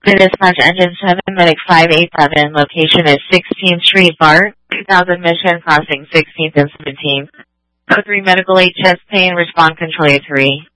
The dispatch engine 7 medic 587, location is 16th Street Bar, 2000 Mission Crossing 16th and 17th. Code 3 medical 8 chest pain, respond control 3.